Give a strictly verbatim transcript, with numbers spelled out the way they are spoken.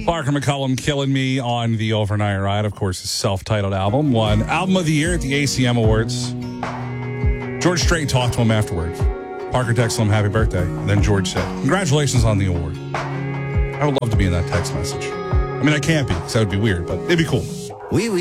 Parker McCollum killing me on the Overnight Ride, of course, his self-titled album. Won Album of the Year at the A C M Awards. George Strait talked to him afterwards. Parker texted him happy birthday. And then George said, congratulations on the award. I would love to be in that text message. I mean, I can't be, because that would be weird, but it'd be cool. Oui, oui.